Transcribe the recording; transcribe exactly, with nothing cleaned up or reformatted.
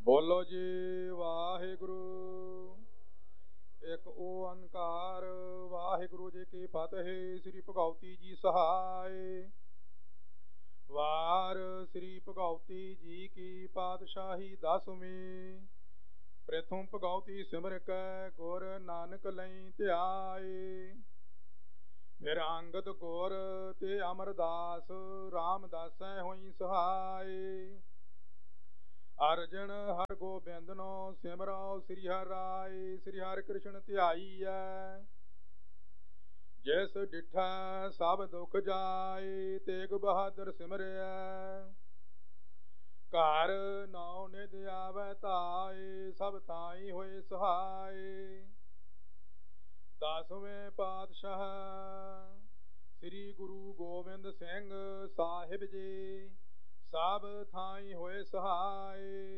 ਬੋਲੋ ਜੀ ਵਾਹਿਗੁਰੂ। ਇੱਕ ਓੰਕਾਰ ਵਾਹਿਗੁਰੂ ਜੀ ਕੀ ਫਤਿਹ। ਸ੍ਰੀ ਭਗਉਤੀ ਜੀ ਸਹਾਇ। ਵਾਰ ਸ੍ਰੀ ਭਗਉਤੀ ਜੀ ਕੀ ਪਾਤਸ਼ਾਹੀ ਦਸਵੀਂ। ਪ੍ਰਥਮ ਭਗਉਤੀ ਸਿਮਰ ਕੈ ਗੁਰ ਨਾਨਕ ਲਈ ਧਿਆਏ। ਫਿਰ ਅੰਗਦ ਗੁਰ ਤੇ ਅਮਰਦਾਸ ਰਾਮਦਾਸੈ ਹੋਈ ਸਹਾਇ। ਅਰਜਨ ਹਰ ਗੋਬਿੰਦਨੋ ਸਿਮਰੋ ਸ੍ਰੀ ਹਰਿ ਰਾਇ। ਸ੍ਰੀ ਹਰਿ ਕ੍ਰਿਸ਼ਨ ਧਿਆਈਐ ਜਿਸ ਡਿਠੈ ਸਭ ਦੁਖ ਜਾਏ। ਤੇਗ ਬਹਾਦਰ ਸਿਮਰਿਐ ਘਰ ਨੌ ਨਿਧ ਆਵੈ ਧਾਇ। ਸਭ ਥਾਈ ਹੋਏ ਸਹਾਇ। ਦਸਵੇਂ ਪਾਤਸ਼ਾਹ ਸ੍ਰੀ ਗੁਰੂ ਗੋਬਿੰਦ ਸਿੰਘ ਸਾਹਿਬ ਜੀ ਸਭ ਥਾਈ ਹੋਏ ਸਹਾਇ।